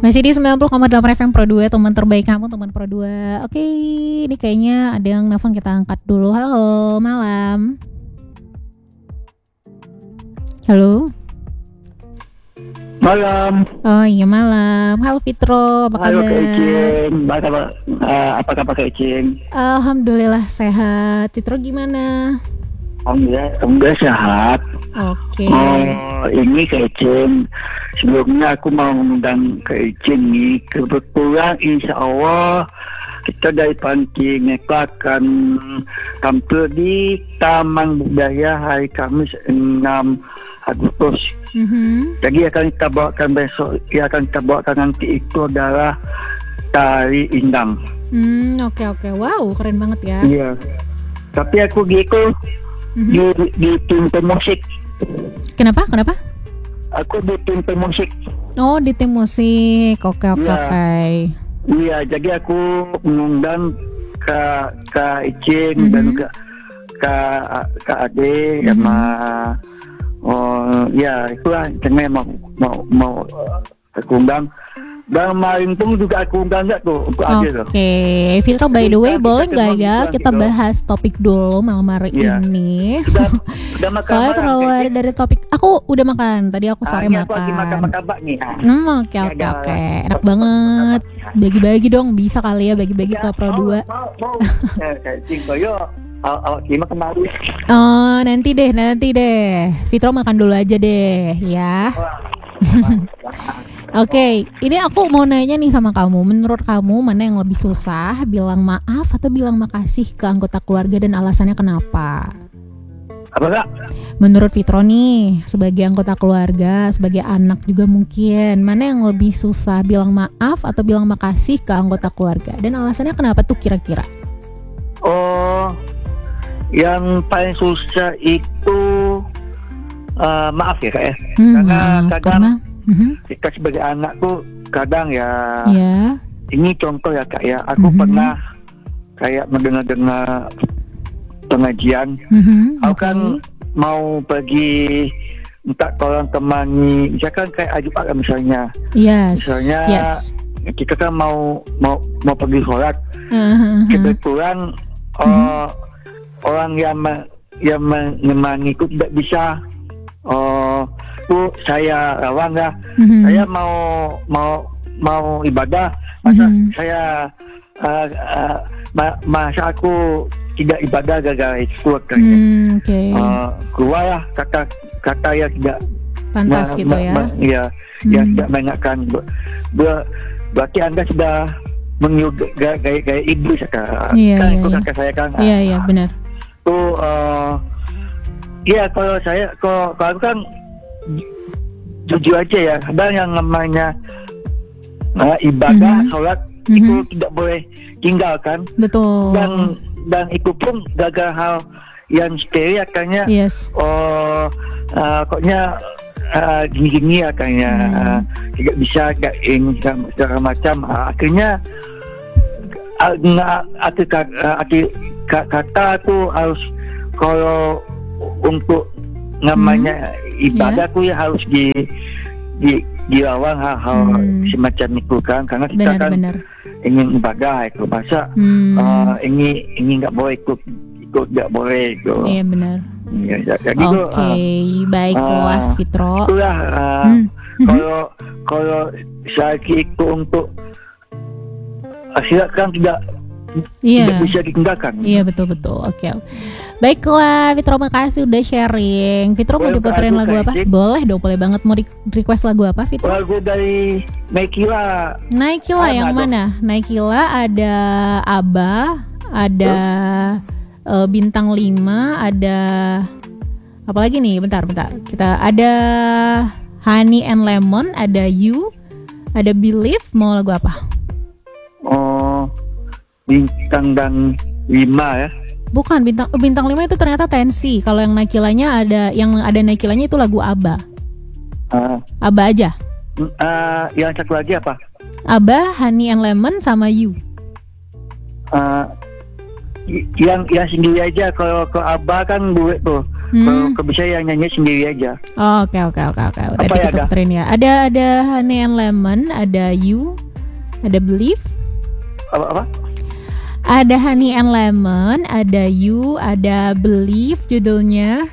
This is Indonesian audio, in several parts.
Masih di 90,8 FM Pro 2, teman terbaik kamu, teman Pro 2. Oke, ini kayaknya ada yang nelfon, kita angkat dulu. Halo, malam. Halo. Malam. Oh iya malam. Halo Fitro, apa kabar? Halo Kak Icing. Apa kabar Kak Icing? Alhamdulillah sehat. Fitro gimana? Alhamdulillah sehat. Oke. Ini Kak Icing. Sebelumnya aku mau mengundang Kak Icing nih. Kebetulan insya Allah kita dari Panti Ngekla akan tampil di Taman Budaya hari Kamis 6 Agustus. Jadi akan kita bawakan besok, yang akan kita bawakan nanti itu adalah tari Indang. Oke. Wow, keren banget ya. Iya. Tapi aku gitu di tim pemusik. Kenapa? Aku di tim pemusik. Oh, di tim musik. Oke. Iya, jadi aku mengundang Kak Icing dan Kak Ade sama ya itulah karena mau aku undang. Dan kemarin pun juga aku undang enggak tuh untuk Ade tuh. Oke, Fitro by the way boleh nggak ya kita bahas topik dulu malam hari ini? Sudah makan. Soalnya terlalu lari dari topik. Aku udah makan. Tadi aku sore makan. Aku lagi makan nih. Oke. Enak banget. Bagi-bagi dong, bisa kali ya bagi-bagi ke Pro 2. Mau. Awak terima kemarin. Nanti deh. Fitro makan dulu aja deh, ya. Oke, ini aku mau nanya nih sama kamu. Menurut kamu mana yang lebih susah, bilang maaf atau bilang makasih ke anggota keluarga dan alasannya kenapa? Apa Kak? Menurut Fitro nih, sebagai anggota keluarga, sebagai anak juga mungkin, mana yang lebih susah, bilang maaf atau bilang makasih ke anggota keluarga? Dan alasannya kenapa tuh kira-kira? Yang paling susah itu maaf ya Kak ya. Karena kita sebagai anak tuh kadang ya. Ini contoh ya Kak ya. Aku pernah kayak mendengar pengajian. Aku kan mau pergi minta tolong temani, misalkan kayak Ajub Ak misalnya. Misalnya kita kan mau pergi sholat. Kebetulan orang yang menemani itu tidak bisa. Tuh saya rawang ya. Saya mau ibadah. Masa aku tidak ibadah gara-gara itu katanya. Keluar lah kata yang tidak pantas gitu ya. Yang tidak mengingatkan. Berarti Anda sudah menyuruh gaya iblis kan itu kakak saya kan. Iya benar. Tuh kalau aku kan jujur aja ya, ada yang namanya ibadah sholat itu tidak boleh tinggalkan. Betul. Dan itu pun gagal hal yang sepele akhirnya. Koknya gini akhirnya tidak bisa ini segala macam. Akhirnya kata aku harus kalau untuk namanya ibadah aku ya harus dilawan hal semacam itu kan, karena kita ingin ibadah itu masa ini nggak boleh ikut nggak boleh itu. Iya benar. Ya, jadi baiklah Fitro. Itulah kalau saya itu untuk silakan tidak bisa ditinggalkan. Iya betul. Oke. Baiklah Fitro, makasih udah sharing. Fitro mau diputerin lagu apa? Boleh dong, boleh banget. Mau request lagu apa Fitro? Lagu dari Naikila. Yang mana? Naikila ada Abah, ada Bintang 5, ada apa lagi nih? Bentar. Kita ada Honey and Lemon, ada You, ada Believe. Mau lagu apa? Bintang dan 5 ya. Bukan, bintang 5 itu ternyata Tensi. Kalau yang Naikilanya ada Naikilanya itu lagu Abah. Abah aja. Yang satu lagi apa? Abah, Honey and Lemon sama You. yang sendiri aja. Kalau ke Abah kan duet tuh. Kalau ke bisa yang nyanyi sendiri aja. Oke. Udah Apa ya, ditukerin ya. Ada Honey and Lemon, ada You, ada Believe. Apa? Ada Honey and Lemon, ada You, ada Believe judulnya.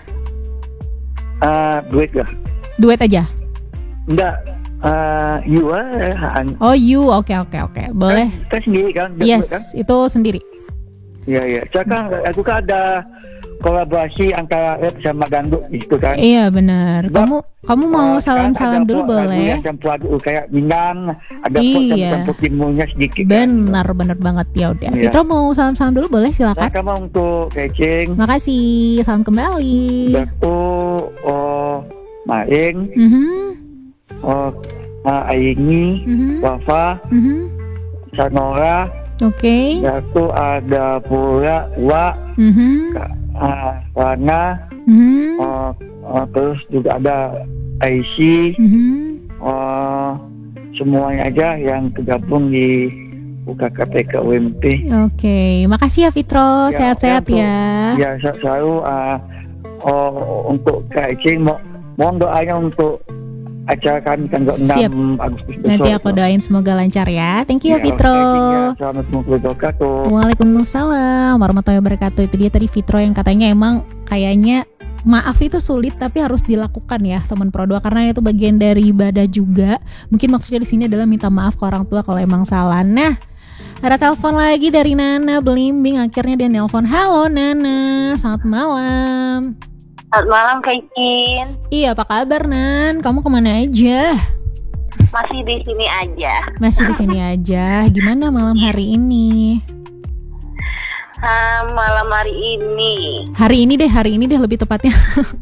Duet gak? Duet aja. Enggak. You Oh You, oke. Boleh. Kan sendiri kan? Yes, Kan? itu sendiri. Iya. Sekarang aku kan ada kolaborasi antara rap sama dangdut gitu kan. Iya benar. Kamu mau salam-salam dulu boleh? Yang campur aduk kayak Minang, ada Iya. campur timurnya sedikit. Benar banget ya udah. Iya. Fitro mau salam-salam dulu boleh silakan. Kamu untuk Kecing, Makasih, salam kembali. Datu, Maeng, Aini, Wafa, Sanora, Oke. Datu ada pula Wa, Rana, terus juga ada Aisyah, semuanya aja yang tergabung di UKKPK UMP. Oke, makasih ya Fitro, sehat-sehat ya. Ya, selalu untuk Kak Ecing, mohon doanya untuk acara kami tanggal 6 Agustus besok. Nanti aku doain semoga lancar ya. Thank you Fitro. Assalamualaikum warahmatullahi wabarakatuh. Waalaikumsalam warahmatullahi wabarakatuh. Itu dia tadi Fitro yang katanya emang kayaknya maaf itu sulit tapi harus dilakukan ya teman Pro 2 karena itu bagian dari ibadah juga. Mungkin maksudnya di sini adalah minta maaf ke orang tua kalau emang salah. Nah, ada telepon lagi dari Nana Belimbing. Akhirnya dia nelpon. Halo Nana, selamat malam. Selamat malam Kak Icin. Iya, apa kabar Nan? Kamu kemana aja? Masih di sini aja. Masih di sini aja. Gimana malam hari ini? Malam hari ini. Hari ini deh lebih tepatnya.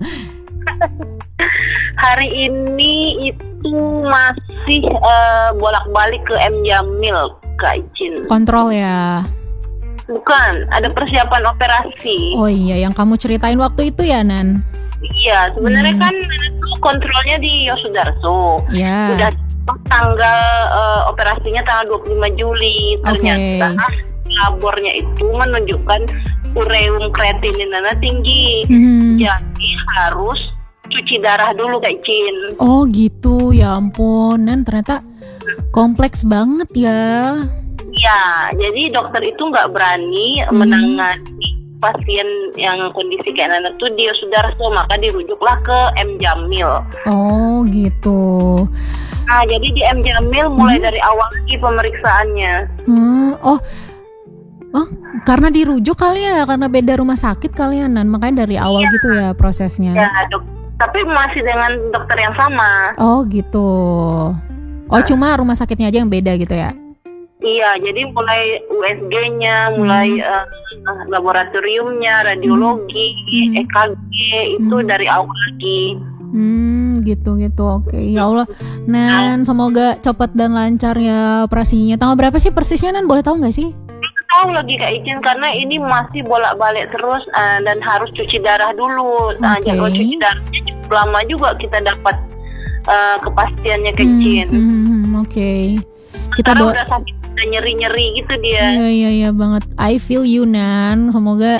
Hari ini itu masih bolak-balik ke M Jamil Kak Icin. Kontrol ya. Bukan, ada persiapan operasi. Oh iya, yang kamu ceritain waktu itu ya Nan? Iya, sebenarnya kan itu kontrolnya di Yosudarso. Ya. Udah tanggal operasinya tanggal 25 Juli. Ternyata labornya itu menunjukkan ureum kreatininnya tinggi. Jadi harus cuci darah dulu Kak Cin. Oh gitu, ya ampun. Nan ternyata kompleks banget ya. Ya, jadi dokter itu nggak berani menangani pasien yang kondisi kayak Nana tuh dia Yosudarso, maka dirujuklah ke M Jamil. Oh gitu. Nah, jadi di M Jamil mulai dari awal lagi pemeriksaannya. Oh, karena dirujuk kali ya, karena beda rumah sakit kali ya Nan, makanya dari awal gitu ya prosesnya. Ya, tapi masih dengan dokter yang sama. Oh gitu. Oh cuma rumah sakitnya aja yang beda gitu ya? Iya, jadi mulai USG-nya, mulai laboratoriumnya, radiologi, EKG itu dari awal lagi. Gitu. Oke, ya Allah. Nan, semoga cepat dan lancar ya operasinya. Tanggal berapa sih persisnya Nan? Boleh tahu nggak sih? Tahu lagi Kak Icin karena ini masih bolak-balik terus dan harus cuci darah dulu. Jadwal cuci darahnya cukup lama juga kita dapat kepastiannya Kak Icin. Oke. Kita udah sampai nyeri-nyeri gitu dia. Iya banget. I feel you Nan. Semoga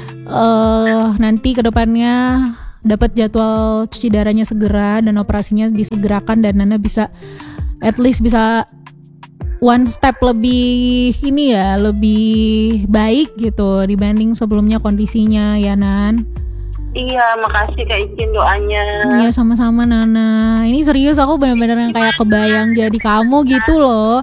nanti kedepannya dapat jadwal cuci darahnya segera dan operasinya disegerakan dan Nana bisa at least bisa one step lebih ini ya, lebih baik gitu dibanding sebelumnya kondisinya ya Nan. Iya, makasih Kak Icin doanya. Iya sama-sama Nana. Ini serius aku benar-benar yang kayak kebayang jadi kamu gitu loh.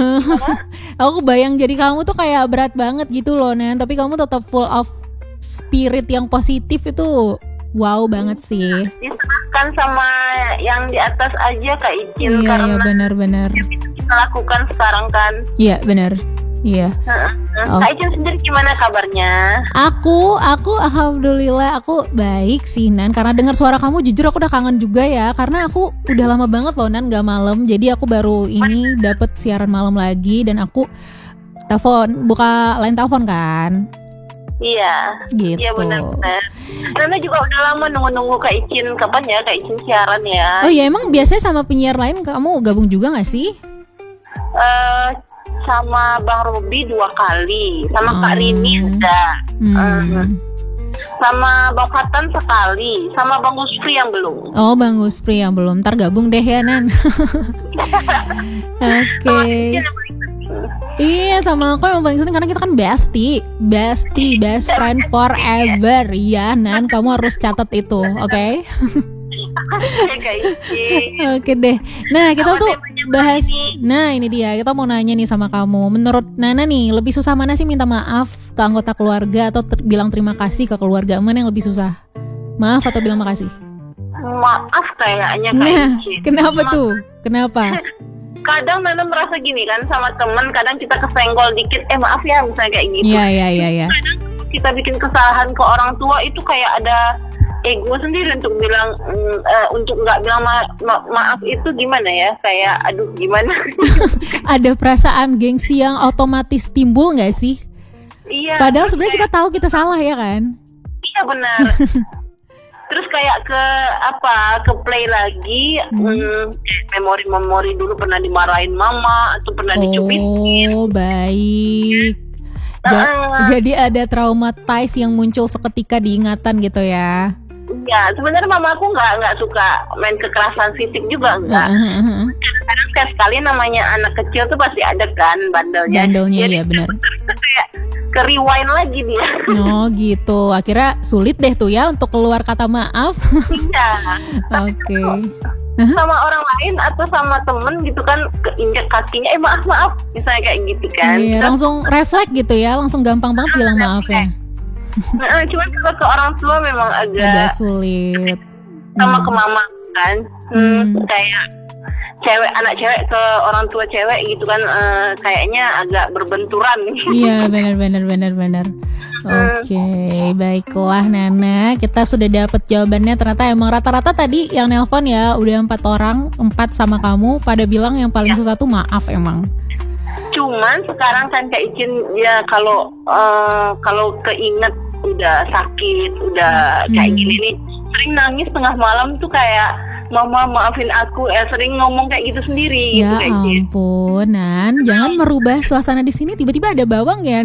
Aku kebayang jadi kamu tuh kayak berat banget gitu loh Nan. Tapi kamu tetap full of spirit yang positif itu. Wow banget sih. Diserahkan sama yang di atas aja Kak Icin. Iya benar-benar. Kita lakukan sekarang kan. Iya benar. Iya. Kak Icin sendiri gimana kabarnya? Aku alhamdulillah aku baik sih Nan. Karena dengar suara kamu jujur aku udah kangen juga ya. Karena aku udah lama banget loh Nan gak malam. Jadi aku baru ini dapet siaran malam lagi dan aku buka line telepon kan. Iya. Gitu. Iya benar-benar. Nana juga udah lama nunggu Kak Icin kapan ya Kak Icin siaran ya. Oh iya emang biasanya sama penyiar lain kamu gabung juga gak sih? sama Bang Robi 2 kali, sama Kak Rini udah, sama Bang Fatan sekali, sama Bang Uspri yang belum. Oh, Bang Uspri yang belum. Ntar gabung deh ya, Nan. Oke. Iya, sama aku yang paling sering karena kita kan best friend forever. Iya, Nan, kamu harus catat itu, oke? Oke deh. Nah, kita tuh bahas. Nah, ini dia. Kita mau nanya nih sama kamu. Menurut Nana nih, lebih susah mana sih minta maaf ke anggota keluarga atau bilang terima kasih ke keluarga? Mana yang lebih susah? Maaf atau bilang makasih? Maaf kayaknya. Nah, kenapa tuh? Kenapa? Kadang Nana merasa gini kan sama temen, kadang kita kesenggol dikit, maaf ya misalnya kayak gitu. Iya. Kadang kita bikin kesalahan ke orang tua itu kayak ada ego sendiri untuk bilang, untuk nggak bilang maaf itu gimana ya, kayak aduh gimana. Ada perasaan gengsi yang otomatis timbul nggak sih? Iya. Padahal sebenarnya kita tahu kita salah ya kan? Iya benar. Terus kayak ke play lagi, memori dulu pernah dimarahin mama atau pernah dicubitin. Oh baik. Jadi ada traumatize yang muncul seketika diingatan gitu ya? Iya, sebenarnya mama aku nggak suka main kekerasan fisik juga enggak. Kadang sekali namanya anak kecil tuh pasti ada kan bandelnya. Bandelnya ya benar. Kayak ke rewind lagi dia. Oh gitu, akhirnya sulit deh tuh ya untuk keluar kata maaf. Iya. Oke. Sama orang lain atau sama temen gitu kan, keinjak kakinya, maaf misalnya kayak gitu kan. Iya, langsung refleks gitu ya, langsung gampang banget bilang maaf ya. Cuman kalau ke orang tua memang agak sulit. Sama ke mama kan, kayak anak cewek ke orang tua cewek gitu kan, kayaknya agak berbenturan. Iya benar. Oke, baiklah Nana, kita sudah dapat jawabannya. Ternyata emang rata-rata tadi yang nelpon ya udah 4 orang, 4 sama kamu pada bilang yang paling susah tuh maaf emang. Cuman sekarang kan Kak Icin ya kalau keinget udah sakit, udah kayak gini nih, sering nangis tengah malam tuh kayak mama maafin aku, sering ngomong kayak gitu sendiri. Ya gitu, ampun, Nan, jangan merubah suasana di sini tiba-tiba ada bawang ya.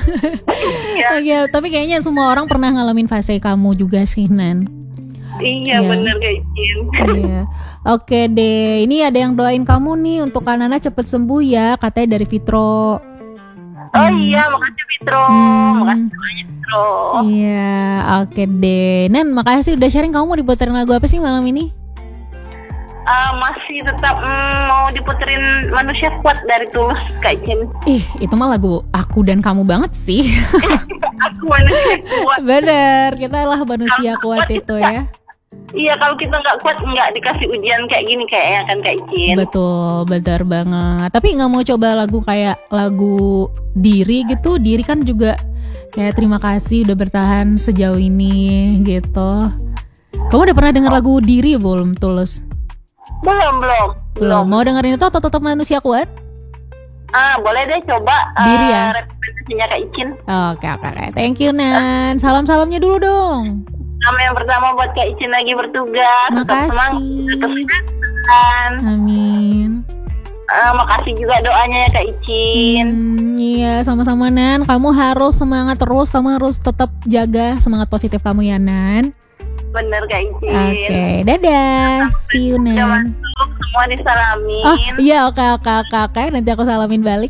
Ya, tapi kayaknya semua orang pernah ngalamin fase kamu juga sih, Nan. Iya, bener Kak Icin. Iya. Oke deh, ini ada yang doain kamu nih untuk Kak Nana cepet sembuh ya, katanya dari Fitro. Oh iya, makasih Fitro. Makasih banyak Fitro. Iya, oke deh. Nan, makasih udah sharing. Kamu mau diputerin lagu apa sih malam ini? Masih tetap mau diputerin Manusia Kuat dari Tulus Kak Icin. Itu mah lagu aku dan kamu banget sih. Aku manusia kuat. Bener, kita lah manusia kuat itu ya. Iya, kalau kita nggak kuat nggak dikasih ujian kayak gini kayaknya kan Kak Icin. Betul, benar banget. Tapi nggak mau coba lagu kayak lagu Diri gitu? Diri kan juga kayak terima kasih udah bertahan sejauh ini gitu. Kamu udah pernah denger lagu Diri belum, Tulus? Belum. Mau dengerin itu atau tetap Manusia Kuat? Boleh deh coba. Diri ya? Referensinya Kak Icin. Oke. Thank you, Nan. Salam-salamnya dulu dong. Nama yang pertama buat Kak Icin lagi bertugas. Makasih. Tetap semangat. Amin. Makasih juga doanya ya Kak Icin. Iya, sama-sama Nan. Kamu harus semangat terus. Kamu harus tetap jaga semangat positif kamu ya, Nan. Bener Kak Icin. Oke, dadah. See you, Nan. Semua disalamin. Oh iya, oke. Nanti aku salamin balik.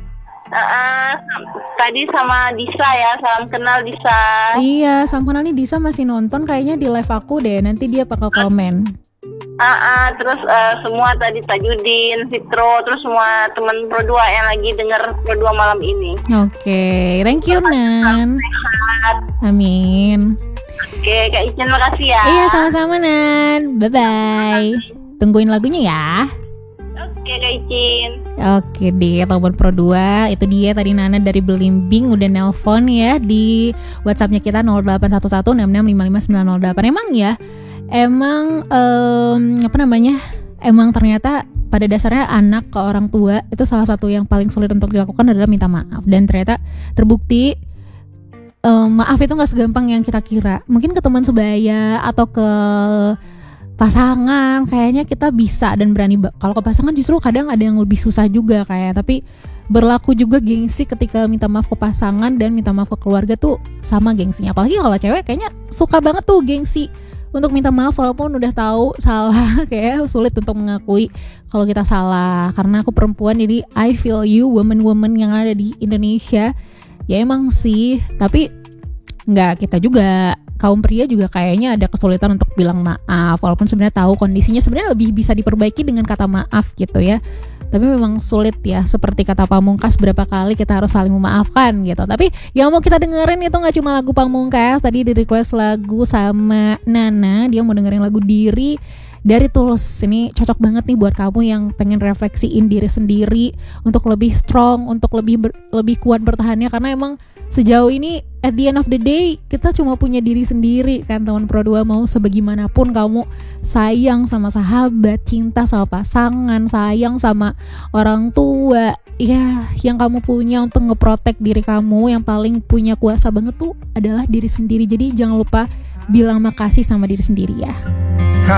Tadi sama Disa ya, salam kenal Disa. Iya, salam kenal nih. Disa masih nonton kayaknya di live aku deh. Nanti dia bakal komen. Terus semua tadi Tajudin, Fitro, terus semua teman Pro 2 yang lagi denger Pro 2 malam ini. Oke, thank you Nan. Amin. Oke, Kak Icin makasih ya. Iya, sama-sama Nan. Bye-bye. Tungguin lagunya ya. Oke, Kak Icin. Oke deh, telepon Pro 2. Itu dia tadi Nana dari Belimbing udah nelpon ya di WhatsApp-nya kita 081166555908. Emang emang ternyata pada dasarnya anak ke orang tua itu salah satu yang paling sulit untuk dilakukan adalah minta maaf. Dan ternyata terbukti maaf itu gak segampang yang kita kira. Mungkin ke teman sebaya atau ke pasangan kayaknya kita bisa dan berani. Kalau ke pasangan justru kadang ada yang lebih susah juga kayak, tapi berlaku juga gengsi ketika minta maaf ke pasangan dan minta maaf ke keluarga tuh sama gengsinya. Apalagi kalau cewek kayaknya suka banget tuh gengsi untuk minta maaf walaupun udah tahu salah. Kayak sulit untuk mengakui kalau kita salah. Karena aku perempuan, jadi I feel you woman-woman yang ada di Indonesia. Ya emang sih, tapi nggak kita juga, kaum pria juga kayaknya ada kesulitan untuk bilang maaf walaupun sebenarnya tahu kondisinya sebenarnya lebih bisa diperbaiki dengan kata maaf gitu ya. Tapi memang sulit ya, seperti kata Pamungkas, berapa kali kita harus saling memaafkan gitu. Tapi yang mau kita dengerin itu gak cuma lagu Pamungkas, tadi di request lagu sama Nana, dia mau dengerin lagu Diri dari Tulus. Ini cocok banget nih buat kamu yang pengen refleksiin diri sendiri untuk lebih strong, untuk lebih kuat bertahannya. Karena emang sejauh ini at the end of the day kita cuma punya diri sendiri kan teman Pro 2. Mau sebagaimanapun kamu sayang sama sahabat, cinta sama pasangan, sayang sama orang tua, ya yang kamu punya untuk ngeprotek diri kamu, yang paling punya kuasa banget tuh adalah diri sendiri. Jadi jangan lupa bilang makasih sama diri sendiri ya.